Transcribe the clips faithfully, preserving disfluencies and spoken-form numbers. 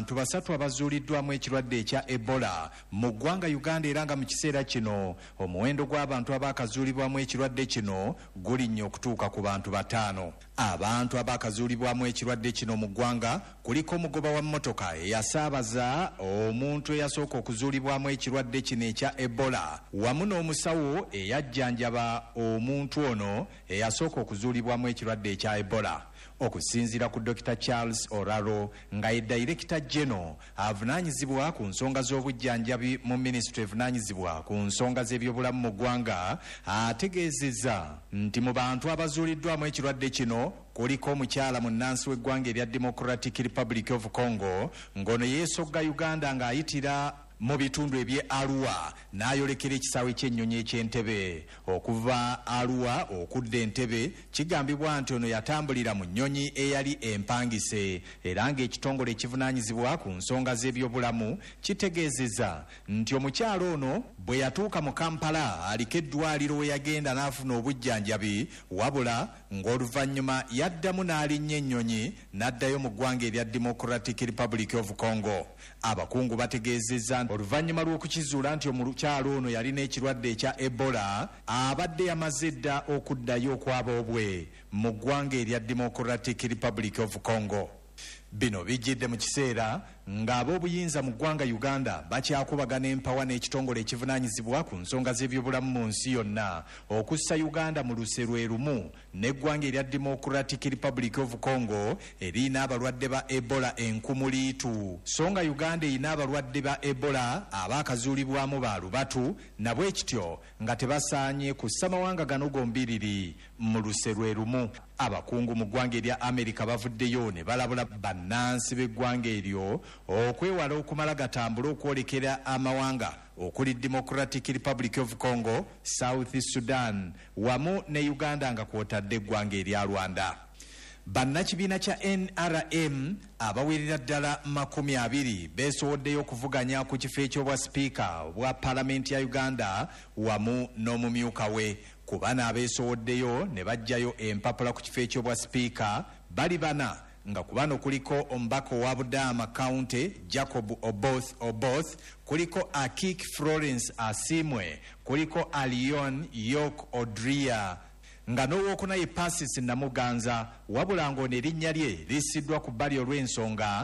abantu basatu abazuuliddwamu ekirwadde ekya Ebola mu ggwanga Uganda era nga mu kiseera kino omuwendo gw'abantu abaakazuulibwamu ekirwadde kino gulinnye okutuuka ku bantu bataano. Abantu abaakazuulibwamu ekirwadde kino mu ggwanga kuliko omugoba wa mmotoka eyasaabaza omuntu eyasooka okuzuulibwamu ekirwadde kino ekya Ebola wamu n'omusawo eyajjanjaba omuntu ono eyasooka okuzuulibwamu ekirwadde ekya Ebola. Okusinziira ku Doctor Charles Oraro nga ye Director General avunaanyizibwa ku nsonga z'obujjanjabi mu Ministry evunaanyizibwa ku nsonga z'ebyobulamu mu ggwanga, ategeezezza nti mu bantu abazuuliddwamu ekirwadde kino kuliko omukyala munnansi w'eggwanga erya Democratic Republic of Congo ng'ono yeesogga Uganda ng'ayitira mu bitundu eby'e Arua n'ayolekera ekisaawe ky'ennyonyi eky'Entebbe. Okuva Arua okudda Entebbe kigambibwa nti ono yatambulira mu nnyonyi eyali empangise era ng'ekitongole ekivunaanyizibwa ku nsonga z'ebyobulamu kitegeezezza nti omukyalo ono bwe yatuuka mu Kampala aliko eddwaliro we yagenda n'afuna obujjanjabi wabula ng'oluvannyuma yaddamu n'alinnya ennyonyi n'addayo mu ggwanga erya Democratic Republic of Congo. Abakungu bategeezezza oluvannyuma lw'okukizuula nti omukyalo ono yalina ekirwadde ekya Ebola abadde yamaze dda okuddayo okwaba obwe mu ggwanga erya Democratic Republic of Congo. Bino bijjidde mu kiseera ng'ab'obuyinza mu ggwanga Uganda bakyakubagana empawa n'ekitongole ekivunaanyizibwa ku nsonga z'ebyobulamu mu nsi yonna okussa Uganda mu luserwe lumu n'eggwanga erya Democratic Republic of Congo erina abalwadde ba Ebola enkumu liitu. So nga Uganda erina abalwadde ba Ebola abaakazuulibwamu ba lubatu nabwe kityo nga tebasaanye kussa mawanga gano gombiriri mu luserwe lumu. Abakungu mu ggwanga erya Amerika bavuddeyo ne balabula bannansi b'eggwanga eryo okwewala okumala gatambula okwolekera amawanga okuli Democratic Republic of Congo, South Sudan wamu ne Uganda nga kwotadde eggwanga erya Rwanda. Bannakibiina kya N R M abawerera ddala makumi abiri beesowoddeyo okuvuganya ku kifo eky'obwa sipiika obwa Paalamenti ya Uganda wamu n'omumyuka we. Ku bano abeesowoddeyo ne bajjayo empapula ku kifo eky'obwa sipiika bali bana nga ku bano kuliko omubaka owa Budaama County Jacob Oboth Oboth, kuliko Akik Florence Asimwe, kuliko Alion Yok Odria nga n'owookuna ye Pasis Namuganza wabula ng'ono erinnya lye lissiddwa ku bbali olw'ensonga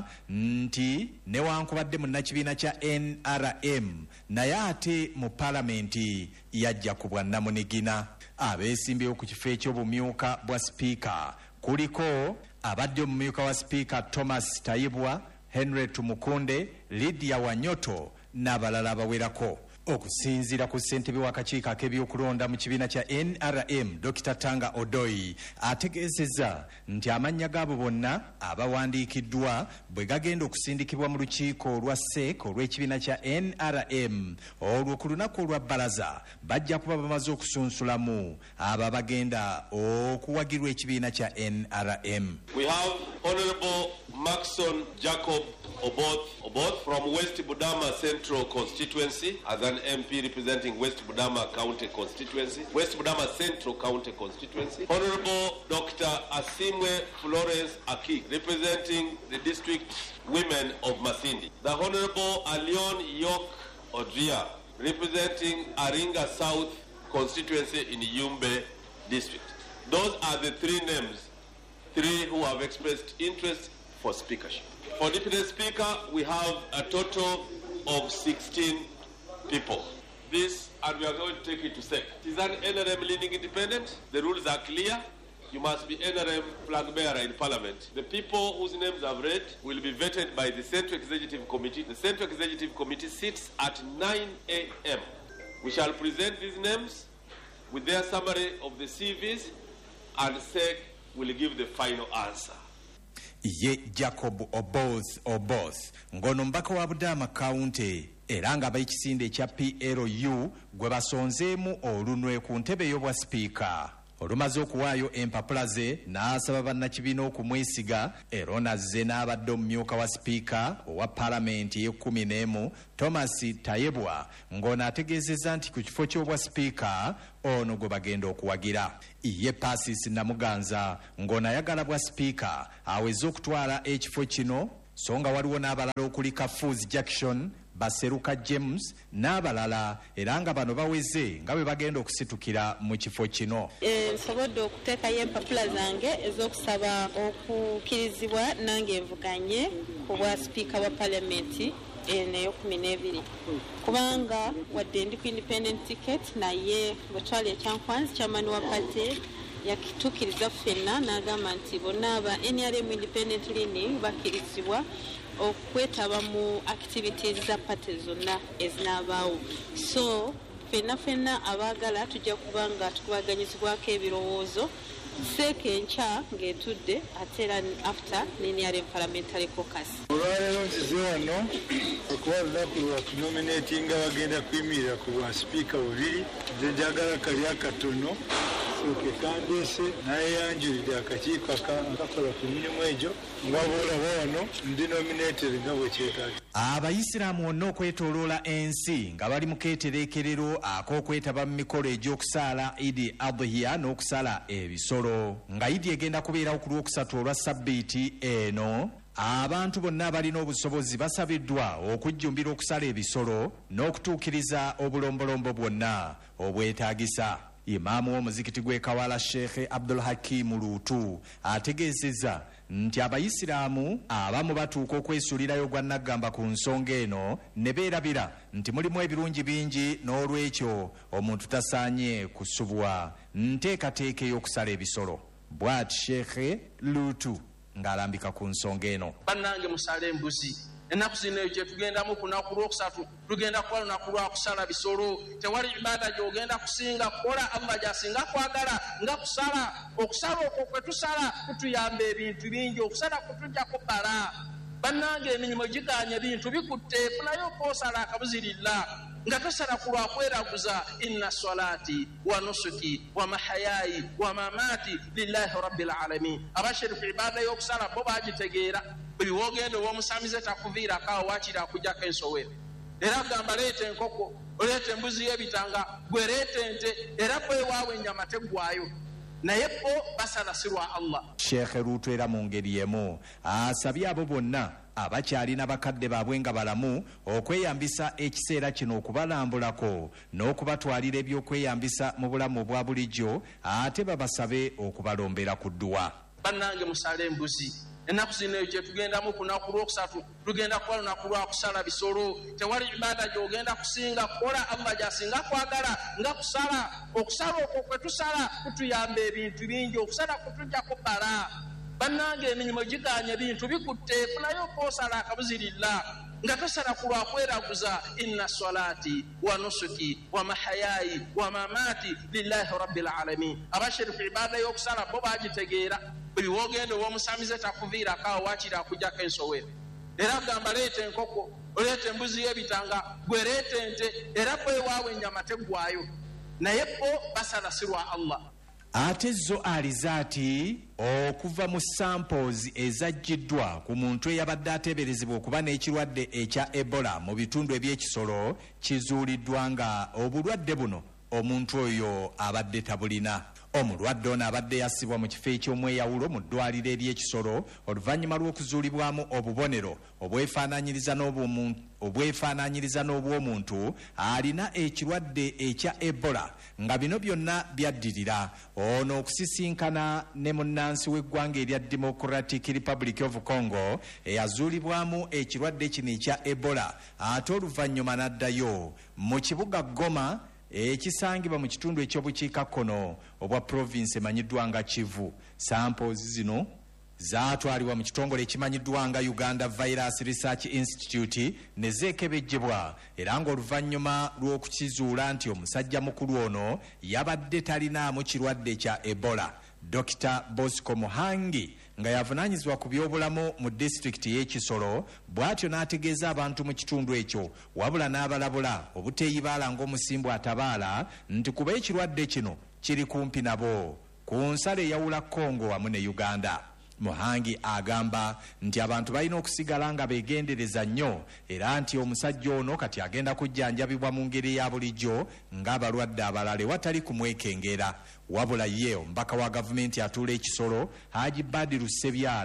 nti newankubadde munnakibiina kya N R M naye ate mu Paalamenti yajja ku bwa Namunigina. Abeesimbyewo ku kifo eky'obumyuka bwa sipiika kuliko abadde omumyuka wa sipiika Thomas Tayibwa, Henry Tumukunde, Lydia Wanyoto n'abalala abawerako. Okusinziira ku ssentebe w'akakiiko ak'ebyokulonda mu kibiina kya N R M Doctor Tanga Odoi ategeezezza nti amannya gaabo bonna abawandiikiddwa bwe gagenda okusindikibwa mu lukiiko olwa S E C olw'ekibiina kya N R M olwo ku lunaku olwa bbalaza bajja kuba bamaze okusunsulamu abo abagenda okuwagirwa ekibiina kya N R M. We have Honorable Maxon Jacob Oboth Oboth from West Budama Central Constituency as an M P representing West Budama County Constituency, West Budama Central County Constituency. Honorable Doctor Asimwe Florence Akik representing the district women of Masindi. The Honorable Alion Yok Odria representing Aringa South Constituency in Yumbe District. Those are the three names, three who have expressed interest for speakership. For Deputy Speaker, we have a total of sixteen people. This, and we are going to take it to S E C. It is an N R M leading independent. The rules are clear. You must be N R M flag bearer in Parliament. The people whose names I've read will be vetted by the Central Executive Committee. The Central Executive Committee sits at nine A M We shall present these names with their summary of the C Vs, and S E C will give the final answer. Ye Jacob Oboth Oboth ngono mbaka wa Budaama County era nga bayikisinde ekya P L U gwe basonzeemu olunwe ku ntebe y'obwa sipiika. Olumaze okuwaayo empapula ze n'asaba bannakibiina okumwesiga era onazze n'abadde omumyuka wa sipiika owa Paalamenti y'ekkumi n'emu Thomas Tayebwa ng'ono ategeezezza nti ku kifo ky'obwa sipiika ono gwe bagenda okuwagira. Ye Pasis Namuganza ng'ono ayagala bwa sipiika aweze okutwala ekifo kino so nga waliwo n'abalala okuli Kafuzi Jackson, Baseruka James n'abalala, era nga bano baweze nga bwe bagenda okusitukira mu kifo kino. Nsobodde okuteekayo empapula zange ez'okusaba okukkirizibwa nange envuganye ku bwa sipiika wa palamenti ey'ekumi n'ebiri, kubanga wadde ndi ku independent ticket naye bwetwali ekyankwanzi chairman wa party yakituukiriza ffenna n'agamba nti bonna aba N R M independent leaning bakkirizibwa okwetaba mu activities za party zonna ezinaabaawo. So ffenna ffenna abaagala tujja kuba nga tukubaganyizibwako ebirowoozo seeka enkya ng'etudde ate era after N R M parliamentary caucus. Olwaleero nzize wano okuba lunaku lwa kunominatinga bagenda kuyimirira ku bwa sipiika bubiri. Nze njagala kali akatono soke kandeese naye yanjulidde akakiiko akakola ku mirimu egyo nga boolaba wano ndi nominated nga bwe kyetaaga. Abayisiraamu bonna okwetooloola ensi nga bali mu keetereekerero ak'okwetaba mu mikolo egy'okusaala Idi Adhiya n'okusala ebisolo. Nga Idi egenda kubeerawo ku lwokusatu olwa sabbiiti eno, abantu bonna abalina obusobozi basabiddwa okujjumbira okusala ebisolo n'okutuukiriza obulombolombo bwonna obwetaagisa. Imaamu w'omuzikiti gw'e Kawala Sheikh Abdul Hakim Luutu ategeezezza nti abayisiraamu abamu batuuka okwesuulirayo gwa naggamba ku nsonga eno ne beerabira nti mulimu ebirungi bingi, n'olwekyo omuntu tasaanye kusubwa nteekateeka ey'okusala ebisolo. Bw'ati Sheikh Luutu ng'alambika ku nsonga eno. Bannange musale embuzi. Ennaku zino gye tugendamu ku lunaku lwokusatu tugenda kuba lunaku lwa kusala bisolo. Tewali ibaada gy'ogenda kusinga kukola Allah gy'asinga kwagala nga kusala. Okusala okwo kwe tusala kutuyamba ebintu bingi, okusala kutujjako bbala. Bannange emirimu giganye bintu bikutte, funayo kwosala akabuzirilla nga tosala ku lwa kweraguza. Inna salati wa nusuki wa mahayayi wa mamati lillahi rabbil alamin. Abashiriku ibaada y'okusala bo bagitegeera. Buli wogenda ow'omusamize takuviirako awo waakiri akuggyako ensowera. Era gamba leeta enkoko, oleeta embuzi y'ebitanga, gwe leeta ente, era kwewaawe ennyama teggwayo. Naye bo basala si lwa Allah. Sheikh Luutu era mu ngeri emu asabye abo bonna abakyalina bakadde baabwe nga balamu okweyambisa ekiseera kino okubalambulako n'okubatwalira ebyokweyambisa mu bulamu obwa bulijjo, ate babasabe okubalombera ku dduwa. Bannange musale embuzi. Ennaku zino gye tugendamu ku lunaku lwokusatu tugenda kuba lunaku lwa kusala bisolo. Tewali ibaada gy'ogenda kusinga kukola Allah gy'asinga kwagala nga kusala. Okusala okwo kwe tusala kutuyamba ebintu bingi, okusala kutujjako bbala. Bannange emirimu giganye bintu bikutte, funayo kwosala akabuzirilla nga tosala ku lwa kweraguza. Inna salati wa nusuki wa mahayayi wa mamati lillahi rabbil alamin. Abashiriku ibaada y'okusala bo bagitegeera. Buli wogenda ow'omusamize takuviirako awo waakiri akuggyako ensowera. Era gamba leeta enkoko, oleeta embuzi y'ebitanga, gwe leeta ente, era kwewaawe ennyama teggwayo. Naye bo basala si lwa Allah. Ate zo alizaati okuva mu samples ezaggiddwa ku muntu eyabadde ateeberezebwa okuba n'ekirwadde ekya Ebola mu bitundu eby'ekisolo kizuuliddwa nga obulwadde buno omuntu oyo abadde tabulina. Omulwadde ono abadde yassibwa mu kifo eky'omweyawulo mu ddwaliro ery'ekisolo oluvannyuma lw'okuzuulibwamu obubonero obwefaanaanyiriza n'obw'omuntu obwefaanaanyiriza n'obw'omuntu alina ekirwadde ekya Ebola, nga bino byonna byaddirira ono okusisinkana ne munnansi w'eggwanga erya Democratic Republic of Congo eyazuulibwamu ekirwadde kino ekya Ebola, ate oluvannyuma n'addayo mu kibuga Goma ekisangibwa mu kitundu ekyobukiikakkono obwa province emanyiddwa nga Kivu. Samples zino zaatwalibwa mu kitongole ekimanyiddwa nga Uganda Virus Research Institute ne zeekebejjebwa, era ng'oluvannyuma lw'okukizuula nti omusajja mukulu ono yabadde talinaamu kirwadde kya Ebola. Doctor Bosco Muhangi nga yavunaanyizibwa ku byobulamu mu disitulikiti y'Ekisolo bw'atyo n'ategeeza abantu mu kitundu ekyo wabula n'abalabula obuteeyibaala ng'omusimbu atabaala nti kuba ekirwadde kino kiri kumpi nabo ku nsalo eyawula Congo wamu ne Uganda. Muhangi agamba nti abantu balina okusigala nga beegendereza nnyo, era nti omusajja ono kati agenda kujjanjabibwa mu ngeri ya bulijjo ng'abalwadde abalala ewatali kumwekengera, wabula ye omubaka wa gavumenti atuula Ekisolo Haji Badiru Sebyala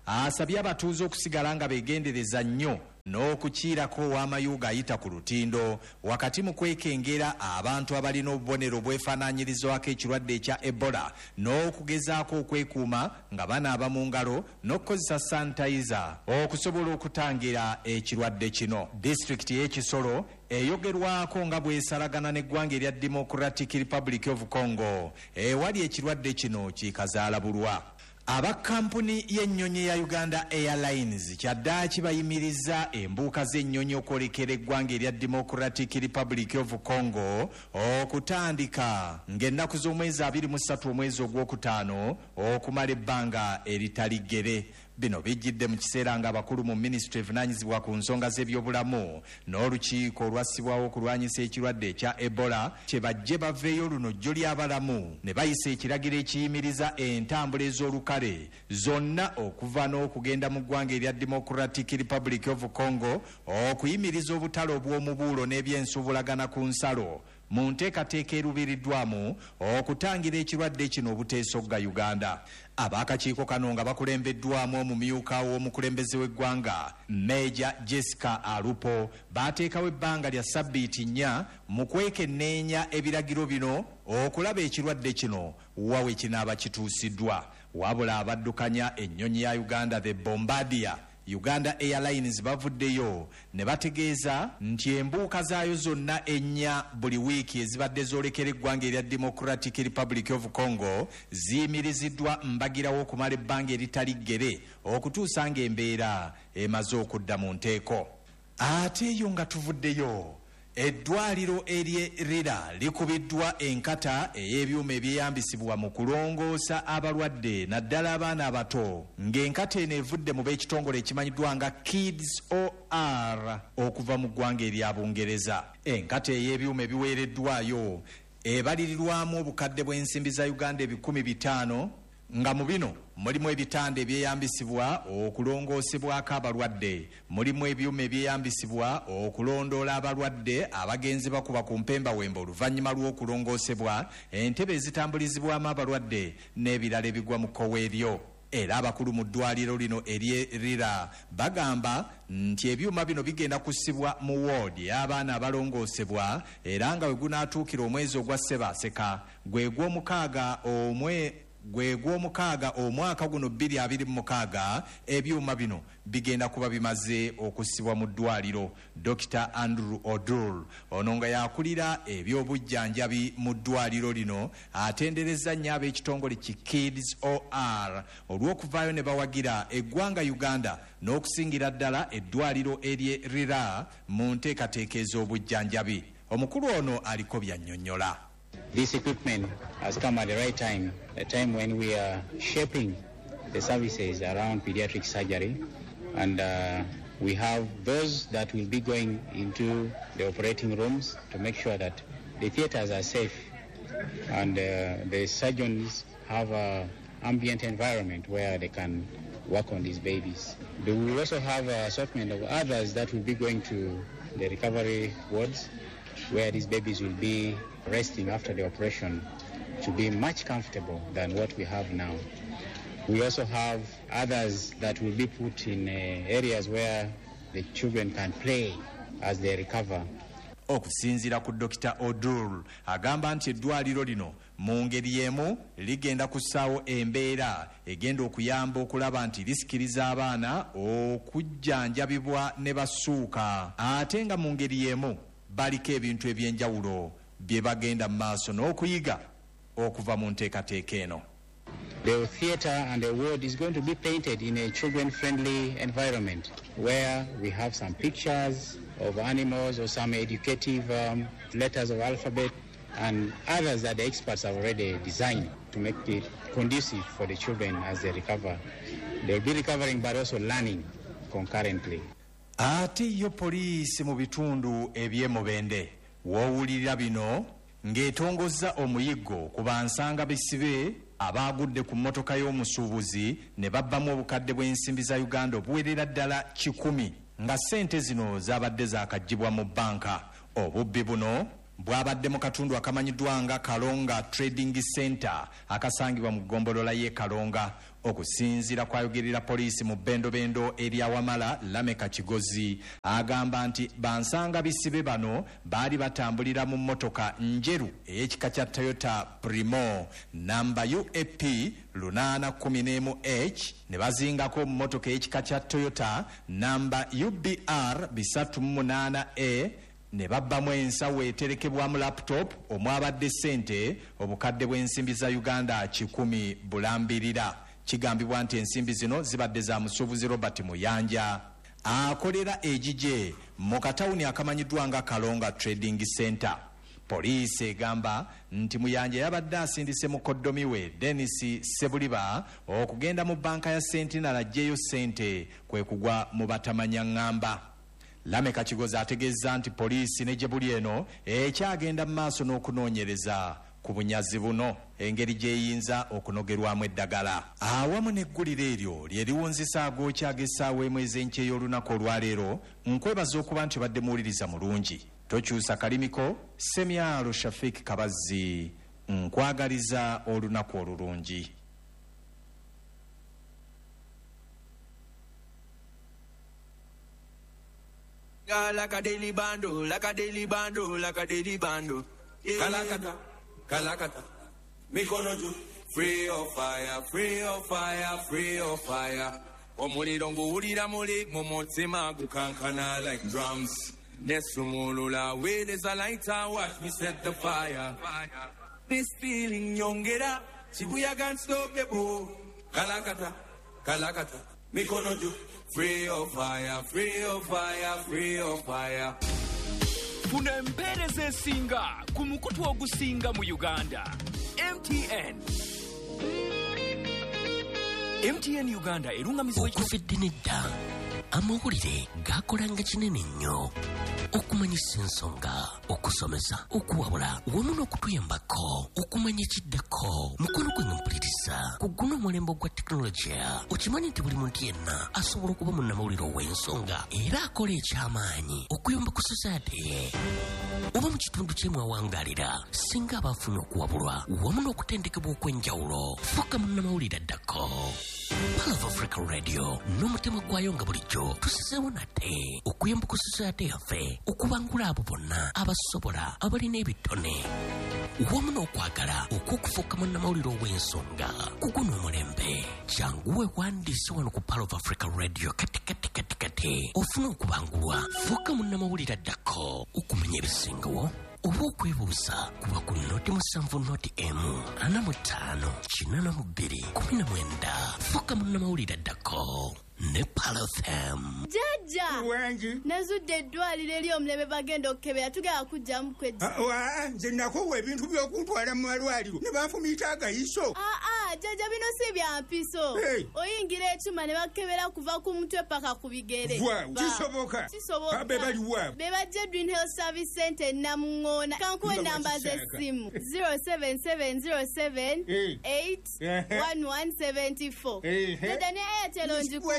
asabye abatuuze okusigala nga beegendereza nnyo n'okukiirako ow'amayuga ayita ku lutindo wakati mu kwekengera abantu abalina obubonero bwefaanaanyirizwako ekirwadde ekya ebola n'okugezaako okwekuuma nga banaaba mu ngalo n'okukozesa sanitayiza okusobola okutangira ekirwadde kino. Disitulikiti y'ekisolo eyogerwako nga bwesalagana n'eggwanga erya Democratic Republic of Congo ewali ekirwadde kino kikazaalabulwa. Aba kampuni y'ennyonyi ya Uganda Airlines kyaddaaki bayimiriza embuuka z'ennyonyi okwolekera eggwanga erya Democratic Republic of Congo okutandika ng'ennaku z'omwezi abiri mu ssatu omwezi ogwokutaano okumala ebbanga eritali ggere. Bino bijjidde mu kiseera nga abakulu mu minisitule evunaanyizibwa ku nsonga z'ebyobulamu n'olukiiko olwassibwawo okulwanyisa ekirwadde ekya ebola kye bajje baveeyo luno jjo ly'abalamu ne bayisa ekiragiro ekiyimiriza entambula ez'olukale zonna okuva n'okugenda mu ggwanga erya Democratic Republic of Congo okuyimiriza obutale obw'omubuulo n'ebyensuubulagana ku nsalo mu nteekateeka erubiriddwamu okutangira ekirwadde kino obuteesogga Uganda. Ab'akakiiko kano nga bakulembeddwamu omumyuka w'omukulembeze w'eggwanga Major Jessica Alupo baateekawo ebbanga lya sabbiiti nnya mu kwekenneenya ebiragiro bino okulaba ekirwadde kino wawe kinaaba kituusiddwa. Wabula abaddukanya ennyonyi ya Uganda the Bombardier Uganda Airlines bavuddeyo ne bategeeza nti embuuka zaayo zonna ennya buli wiiki ezibadde zoolekera eggwanga erya Democratic Republic of Congo ziyimiriziddwa mbagirawo okumala ebbanga eritali ggere okutuusa ng'embeera emaze okudda mu nteeko. Ate eyo nga tuvuddeyo eddwaliro ery'e Lira likubiddwa enkata ey'ebyuma ebyeyambisibwa mu kulongoosa abalwadde naddala abaana abato ng'enkata eno evudde mu b'ekitongole ekimanyiddwa nga Kids O R okuva mu ggwanga erya Bungereza. Enkata ey'ebyuma ebiweereddwayo ebalirirwamu obukadde bw'ensimbi za Uganda ebikumi bitaano nga mu bino mulimu ebitanda ebyeyambisibwa okulongoosebwako abalwadde, mulimu ebyuma ebyeyambisibwa okulondoola abalwadde abagenzi bakuba ku mpembawemba oluvannyuma lw'okulongoosebwa, entebe ezitambulizibwamu abalwadde n'ebirala ebigwa mu kkowe eryo. Era abakulu mu ddwaliro lino ery'e Lira bagamba nti ebyuma bino bigenda kussibwa mu woodi y'abaana abalongoosebwa era nga we gunaatuukira omwezi ogwa Ssebaaseka gwe gw'omukaaga omwe gwe gw'omukaaga omwaka guno bbiri abiri mu mukaaga ebyuma bino bigenda kuba bimaze okussibwa mu ddwaliro. Dokita Andrew Odul ono nga yakulira ebyobujjanjabi mu ddwaliro lino atendereza nnyo ab'ekitongole ki Kids O R olw'okuvaayo ne bawagira eggwanga Uganda n'okusingira ddala eddwaliro ery'e Lira mu nteekateeka ez'obujjanjabi. Omukulu ono aliko byannyonnyola. This equipment has come at the right time, a time when we are shaping the services around pediatric surgery, and uh, we have those that will be going into the operating rooms to make sure that the theaters are safe and uh, the surgeons have an ambient environment where they can work on these babies. We will also have an assortment of others that will be going to the recovery wards where these babies will be resting after the operation to be much comfortable than what we have now. We also have others that will be put in uh, areas where the children can play as they recover. Okusinziira ku Dokita Odul agamba nti eddwaliro lino mu ngeri y'emu ligenda kussaawo embeera egenda okuyamba okulaba nti lisikiriza abaana okujjanjabibwa ne basuuka, ate nga mu ngeri y'emu baliko ebintu eby'enjawulo bye bagenda mu maaso n'okuyiga okuva mu nteekateeka eno. The theatre and the ward is going to be painted in a children-friendly environment where we have some pictures of animals or some educative um, letters of alphabet and others that the experts have already designed to make it conducive for the children as they recover. They'll be recovering but also learning concurrently. Ate yo poliisi mu bitundu eby'emubende woowulirira bino ng'etongozza omuyiggo ku bansanga besibe abaagudde ku mmotoka y'omusuubuzi ne babbamu obukadde bw'ensimbi za Uganda obuwerera ddala kikumi nga ssente zino zaabadde zaakaggyibwa mu bbanka. Obubbi buno bwabadde mu katundu akamanyiddwa nga Kalonga Trading Center akasangibwa mu ggombolola y'e Kalonga. Okusinziira kwayogerera poliisi mu bbendobendo erya Wamala Lameka Kigozi agamba nti bansanga bisibe bano baali batambulira mu mmotoka njeru ey'ekika kya Toyota Primo namba U A P lunana kumi n'emu H ne bazingako mu mmotoka ey'ekika kya Toyota namba U B R bisatu mu munaana E ne babbamu ensawo eterekebwamu laptop omwabadde ssente obukadde bw'ensimbi za Uganda kikumi bulambirira. Kigambibwa nti ensimbi zino zibadde za musuubuzi Robert Muyanja akolera ejije mu katawuni akamanyiddwa nga Kalonga Trading Center. Poliisi egamba nti Muyanja yabadde asindise mukoddomi we Dennis Sebuliba okugenda mu banka ya Sentinel ajjeyo ssente kwe kugwa mu batamanya ngamba. Lameka Kigozi ategeeza nti poliisi ne gyebuli eno ekyagenda mu maaso n'okunoonyereza ku bunyazi buno engeri gyeyinza okunogerwamu eddagala. Awamu n'egguliro eryo lye liwunzisa agookya ag'essaawa emu ez'enkya ey'olunaku olwaleero. Nkwebaza okuba nti badde muwuliriza mulungi. Tokyusa kalimiko. Semyalo Shafik Kabazzi nkwagaliza olunaku olulungi. Like a daily bando, like a daily bando, like a daily bando. Kalakata, Kalakata, Mikonoju, free of fire, free of fire, free of fire. Omuli dongo ulira muli, momotima gukankana like drums. Nesumulula, where there's a lighter, watch me set the fire. This feeling yongera, Shibuya can't stop the bow. Kalakata, Kalakata, Mikonoju. Free of fire, free of fire, free of fire. Funa empereza esinga ku mukutu ogusinga mu Uganda. M T N. M T N Uganda erungamizibwa okufidde nedda amawulire gakolanga kinene nnyo okumanyisa ensonga okusomesa okuwabula wamu n'okutuyambako okumanya ekiddako mukono gwe mpuliriza ku guno omulembe gwa tekinologiya okimanyi nti buli muntu yenna asobola okuba munnamawulire ow'ensonga era akola eky'amaanyi okuyamba ku society ye oba mu kitundu kye mwawangaalira singa abaafuna okuwabulwa wamu n'okutendekebwa okw'enjawulo fuuka munnamawulire addako. Pearl of Africa Radio n'omutima gwayo nga bulijjo tusizeewo nate okuyamba ku society yaffe okubangula abo bonna abasobola abalina ebitone wamu n'okwagala okw'okufuuka munnamawulire ow'ensonga ku guno omulembe. Kyanguwe wandiise wano ku Pearl of Africa Radio kati kati kati kati ofuna okubangulwa fuuka munnamawulire addako okumanya ebisingawo oba okwebuuza kuba ku noti musanvu noti emu ana mu ttaano kinana mu bbiri kumi na mwenda fuuka munnamawulire addako ne Pearl F M. Jaja wangi nazudde eddwaliro eri omulebe bagenda okukebera tugenda kujjamu kwejja. Wa nze nakowa ebintu by'okuntwala mu malwaliro ne banfumiita agayiso. Aa jaja bino si bya mpiso. Hey. Oyingira ekyuma ne bakebera kuva ku mutwe paka ku bigere. Wa kisoboka. Kisoboka. Be bali wa. Be bajja Dream Health Service Center Namungoona. Kankuwe namba z'essimu zero seven seven zero seven eight one one seven four. Jaja ne Airtel onjikuwe.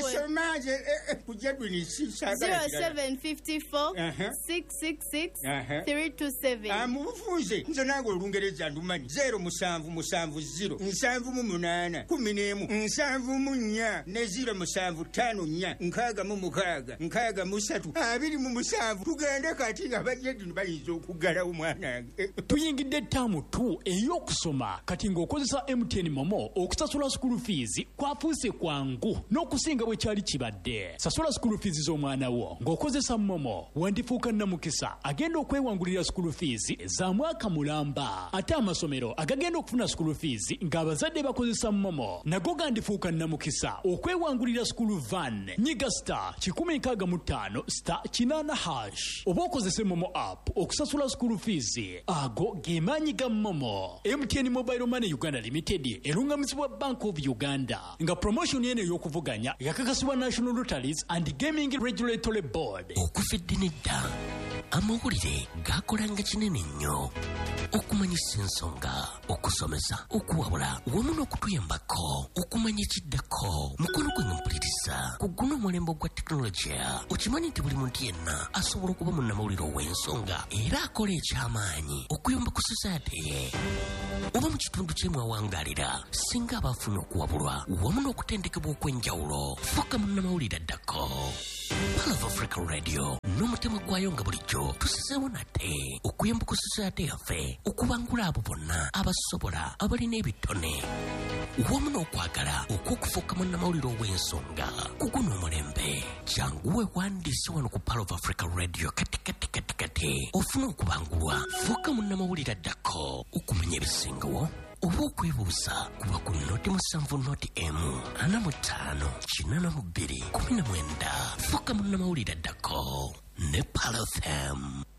zero seven five four six six six three two seven. Amufunze nze nange olungereza ndumanyi zero musanvu musanvu zero nsanvu mu munaana kumi n'emu nsanvu mu nnya ne zero musanvu ttaano nnya nkaaga mu mukaaga nkaaga mu ssatu abiri mu musanvu tugende kati nga bajjedini bayinza okuggalawo mwanange. Tuyingidde ttaamu tu ey'okusoma kati ng'okozesa M T N Momo okusasula school fees kwafuuse kwangu n'okusinga bwe kyali kibadde. Sasula school fees z'omwana wo ng'okozesa Momo wandifuuka namukisa agenda okwewangulira school fees za mwaka mulamba. Ate amasomero agagenda okufuna school fees ng'abazadde bakozesa Momo nago gandifuuka namukisa okwewangulira school van. Nyiga star kikumi nkaaga mu ttaano star kinaana hash oba okozese Momo app okusasula school fees. Ago ge maanyi ga Momo. M T N Mobile Money Uganda Limited erungamizibwa Bank of Uganda nga promotion yene ey'okuvuganya yakakasibwa National Lotteries and Gaming Regulatory Board. Okufidde nedda amawulire gakolanga kinene nnyo okumanyisa ensonga okusomesa okuwabula wamu n'okutuyambako okumanya ekiddako mukono gwe mpuliriza ku guno omulembe gwa tekinologiya okimanyi nti buli muntu yenna asobola okuba munnamawulire ow'ensonga era akola eky'amaanyi okuyamba ku society ye oba mu kitundu kyemu awangaalira singa abafuna okuwabulwa wamu n'okutendekebwa okw'enjawulo fuka munnamawulire addako Pearl of Africa Radio n'omutima gwayo nga bulijjo tusizeewo nate okuyamba ku society yaffe okubangula abo bonna abasobola abalina ebitone wamu n'okwagala okw'okufuuka munnamawulire ow'ensonga ku guno omulembe jangu weewandiise wano ku Pearl of Africa Radio kati kati kati kati ofuna okubangulwa fuuka munnamawulire addako okumanya ebisingawo oba okwebuuza kuba ku noti musanvu noti emu ana mu ttaano kinana mu bbiri kumi na mwenda fuuka munnamawulire addako ne Pearl F M.